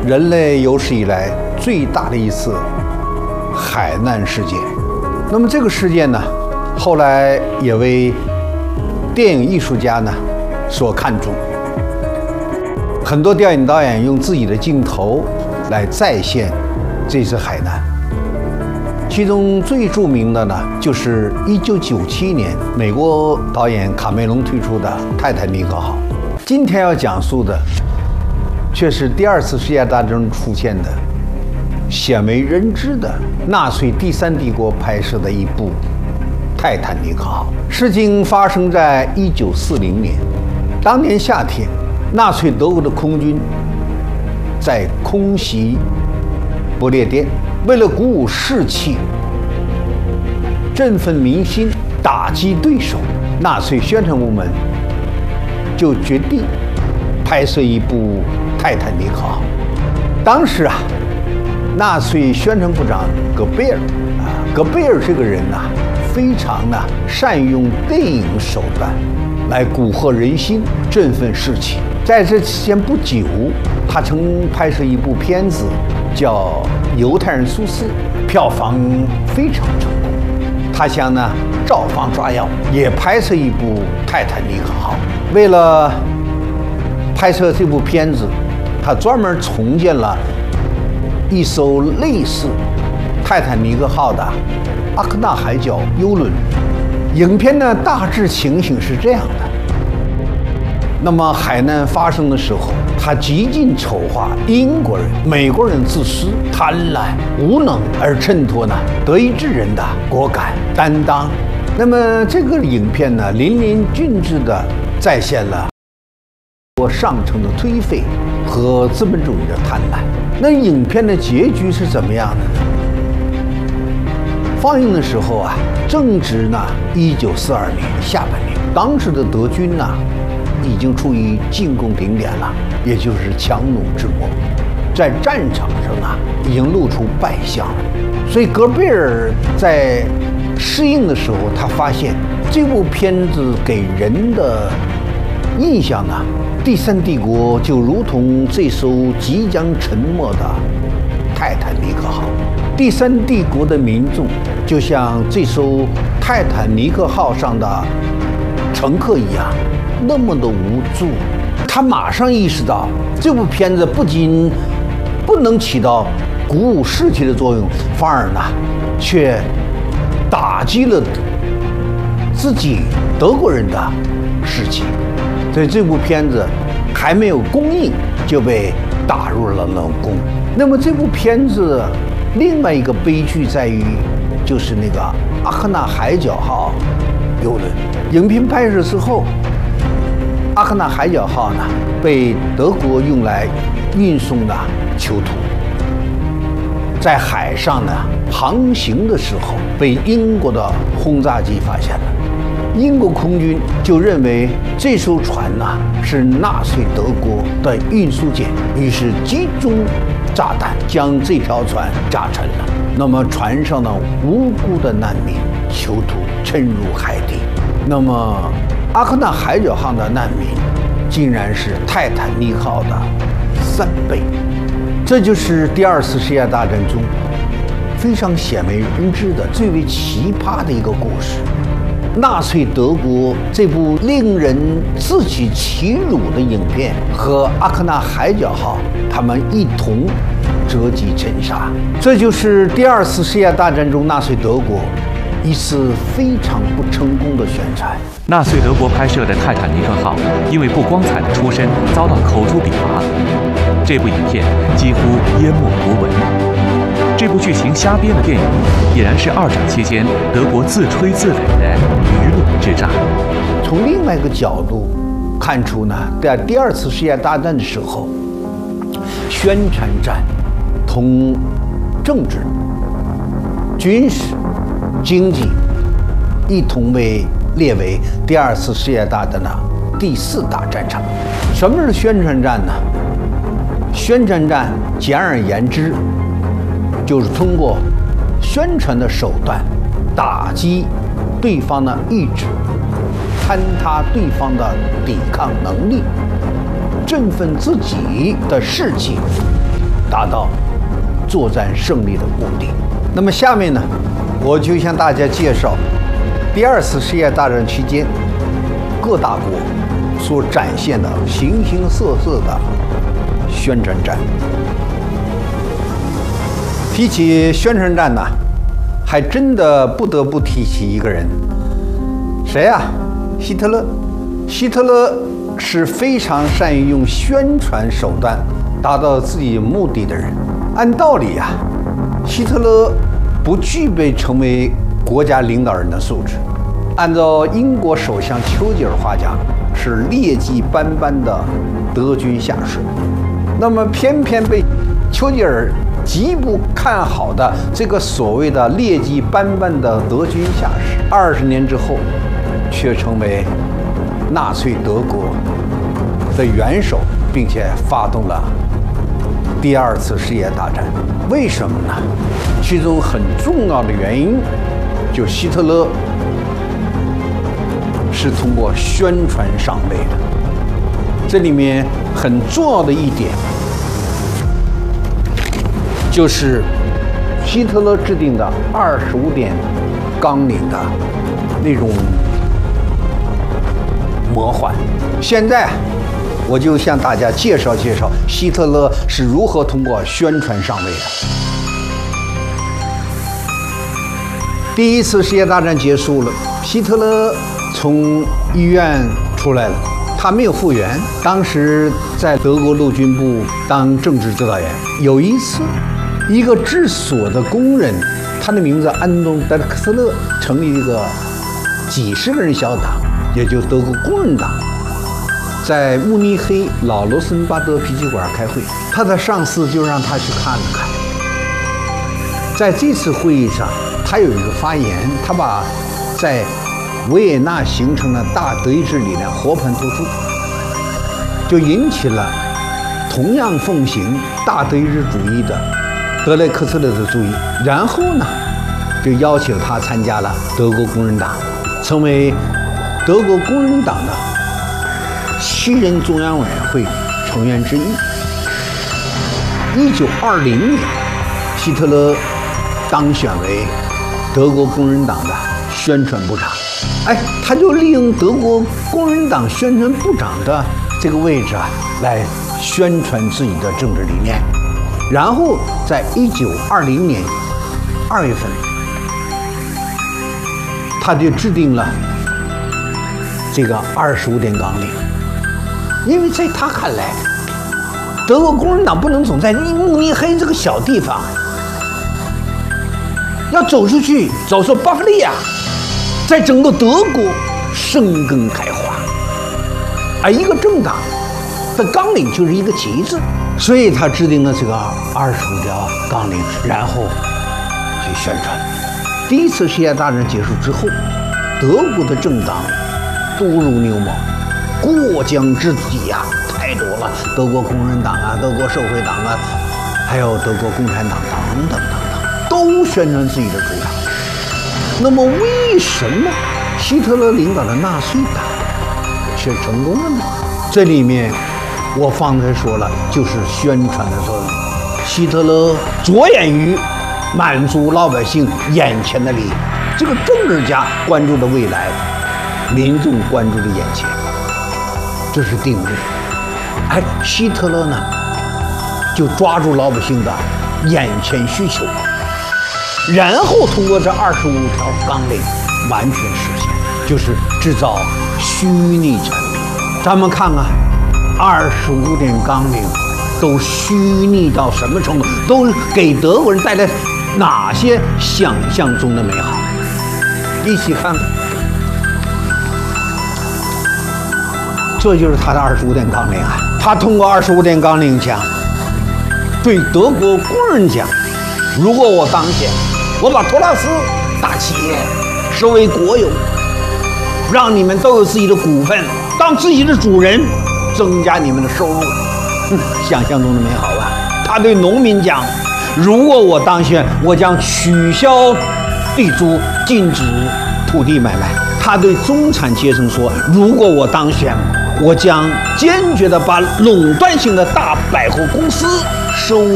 人类有史以来最大的一次海难事件。那么这个事件呢，后来也为电影艺术家呢所看重。很多电影导演用自己的镜头来再现这次海难。其中最著名的呢，就是1997年美国导演卡梅隆推出的《泰坦尼克号》。今天要讲述的，却是第二次世界大战中出现的鲜为人知的纳粹第三帝国拍摄的一部《泰坦尼克号》。事情发生在1940年，当年夏天，纳粹德国的空军在空袭不列颠。为了鼓舞士气、振奋民心、打击对手，纳粹宣传部门就决定拍摄一部《泰坦尼克号》。当时啊，纳粹宣传部长戈贝尔这个人非常善用电影手段来蛊惑人心、振奋士气。在这期间不久，他曾拍摄一部片子叫《犹太人苏斯》，票房非常成功。他想照方抓药，也拍摄一部《泰坦尼克号》。为了拍摄这部片子，他专门重建了一艘类似泰坦尼克号的阿克纳海角游轮。影片大致情形是这样的。那么海难发生的时候，他极尽丑化英国人、美国人自私、贪婪、无能，而衬托德意志人的果敢担当。那么这个影片淋漓尽致地再现了我上层的颓废和资本主义的贪婪。那影片的结局是怎么样的呢？放映的时候正值1942年下半年，当时的德军已经处于进攻顶点了，也就是强弩之末，在战场上已经露出败相了。所以戈贝尔在试映的时候，他发现这部片子给人的印象第三帝国就如同这艘即将沉没的泰坦尼克号，第三帝国的民众就像这艘泰坦尼克号上的乘客一样，那么的无助。他马上意识到，这部片子不仅不能起到鼓舞士气的作用，反而却打击了自己德国人的士气。所以这部片子还没有公映就被打入了冷宫。那么这部片子另外一个悲剧在于，就是那个阿克纳海角号游轮。影片拍摄之后，阿克纳海角号被德国用来运送的囚徒，在海上航行的时候被英国的轰炸机发现了。英国空军就认为这艘船是纳粹德国的运输舰，于是集中炸弹将这条船炸沉了。那么船上的无辜的难民囚徒沉入海底。那么阿克纳海角号的难民竟然是泰坦尼克号的3倍。这就是第二次世界大战中非常鲜为人知的最为奇葩的一个故事。纳粹德国这部令人自取其辱的影片和阿克纳海角号，他们一同折戟沉沙。这就是第二次世界大战中纳粹德国一次非常不成功的宣传。 纳粹德国拍摄的泰坦尼克号因为不光彩的出身遭到口诛笔伐，这部影片几乎淹没国文。这部剧情瞎编的电影，已然是二战期间德国自吹自擂的舆论之战。 从另外一个角度看出在第二次世界大战的时候，宣传战同政治、军事、经济一同被列为第二次世界大战的第4大战场。什么是宣传战呢？宣传战简而言之，就是通过宣传的手段打击对方的意志，坍塌对方的抵抗能力，振奋自己的士气， 达到作战胜利的目的。那么下面呢，我就向大家介绍第二次世界大战期间各大国所展现的形形色色的宣传战。提起宣传战呢，还真的不得不提起一个人，谁呀？希特勒。希特勒是非常善于用宣传手段达到自己目的的人。按道理呀，希特勒不具备成为国家领导人的素质。按照英国首相丘吉尔话讲，是劣迹斑斑的德军下士。那么偏偏被丘吉尔极不看好的这个所谓的劣迹斑斑的德军下士，20年之后却成为纳粹德国的元首，并且发动了第二次世界大战。为什么呢？其中很重要的原因，就希特勒是通过宣传上位的。这里面很重要的一点，就是希特勒制定的25点纲领的那种魔幻。现在我就向大家介绍介绍希特勒是如何通过宣传上位的。第一次世界大战结束了，希特勒从医院出来了，他没有复员。当时在德国陆军部当政治指导员。有一次，一个制锁的工人，他的名字安东·德克斯勒，成立一个几十个人小党，也就是德国工人党，在慕尼黑老罗森巴德啤酒馆开会。他的上司就让他去看了看。在这次会议上，他有一个发言，他把在维也纳形成的大德意志理念和盘托出，就引起了同样奉行大德意志主义的德雷克斯勒的注意。然后呢，就邀请他参加了德国工人党，成为德国工人党的7人中央委员会成员之一。1920年，希特勒当选为德国工人党的宣传部长。他就利用德国工人党宣传部长的这个位置来宣传自己的政治理念。然后在1920年2月份，他就制定了这个25点纲领。因为在他看来，德国工人党不能总在慕尼黑这个小地方，要走出去，走出巴伐利亚，在整个德国生根开花。而一个政党的纲领就是一个旗帜，所以他制定了这个25条纲领，然后去宣传。第一次世界大战结束之后，德国的政党多如牛毛，过江之鲫太多了。德国工人党德国社会党还有德国共产党等等等等，都宣传自己的主张。那么为什么希特勒领导的纳粹党却成功了呢？这里面我方才说了，就是宣传的作用。希特勒着眼于满足老百姓眼前的利益，这个政治家关注的未来，民众关注的眼前，这是定律。希特勒呢，就抓住老百姓的眼前需求，然后通过这25条纲领完全实现，就是制造虚拟产品。咱们看看25点纲领都虚拟到什么程度，都给德国人带来哪些想象中的美好？一起看看。这就是他的25点纲领他通过25点纲领讲，对德国工人讲，如果我当选，我把托拉斯大企业收为国有，让你们都有自己的股份，当自己的主人，增加你们的收入。想象中的美好吧。他对农民讲，如果我当选，我将取消地租，禁止土地买卖。他对中产阶层说，如果我当选，我将坚决地把垄断性的大百货公司收